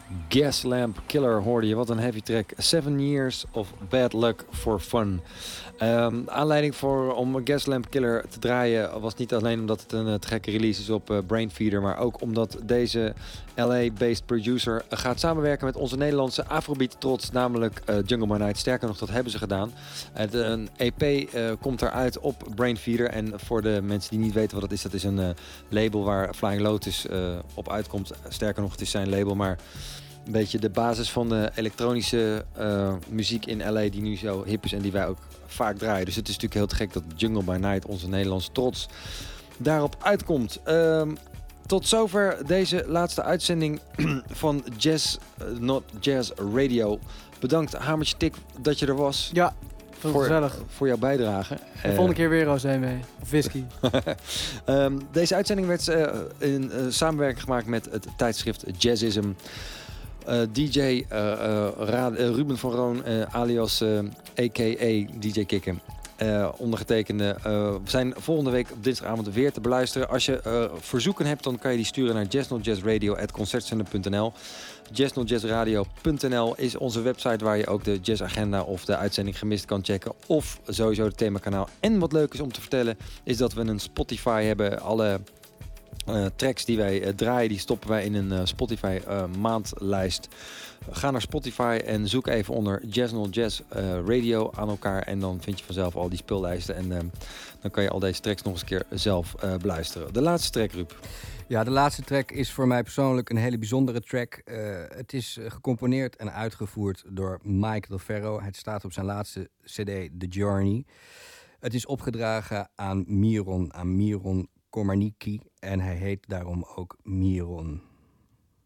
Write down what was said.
Gaslamp Killer hoorde je. Wat een heavy track. 7 Years of Bad Luck for Fun. Aanleiding om Gaslamp Killer te draaien was niet alleen omdat het een te gekke release is op Brainfeeder, maar ook omdat deze LA-based producer gaat samenwerken met onze Nederlandse Afrobeat trots, namelijk Jungle by Night. Sterker nog, dat hebben ze gedaan. Een EP komt eruit op Brainfeeder. En voor de mensen die niet weten wat dat is een label waar Flying Lotus op uitkomt. Sterker nog, het is zijn label, maar een beetje de basis van de elektronische muziek in LA die nu zo hip is en die wij ook vaak draaien. Dus het is natuurlijk heel te gek dat Jungle by Night, onze Nederlandse trots, daarop uitkomt. Tot zover deze laatste uitzending van Jazz Not Jazz Radio. Bedankt Hamertje Tik dat je er was. Ja, gezellig. Voor jouw bijdrage. De volgende keer weer rosé mee. Of whisky. Deze uitzending werd in samenwerking gemaakt met het tijdschrift Jazzism. DJ Ruben van Roon, alias a.k.a. DJ Kikken. Ondergetekende. We zijn volgende week op dinsdagavond weer te beluisteren. Als je verzoeken hebt, dan kan je die sturen naar jazznotjazzradio@concertcenter.nl. jazznotjazzradio.nl is onze website waar je ook de jazzagenda of de uitzending gemist kan checken. Of sowieso het themakanaal. En wat leuk is om te vertellen, is dat we een Spotify hebben. Alle tracks die wij draaien, die stoppen wij in een Spotify maandlijst. Ga naar Spotify en zoek even onder Jazz Not Jazz Radio aan elkaar. En dan vind je vanzelf al die speellijsten. En dan kan je al deze tracks nog eens een keer zelf beluisteren. De laatste track, Ruud. Ja, de laatste track is voor mij persoonlijk een hele bijzondere track. Het is gecomponeerd en uitgevoerd door Mike Del Ferro. Het staat op zijn laatste CD, The Journey. Het is opgedragen aan Miron Komarniki. En hij heet daarom ook Miron.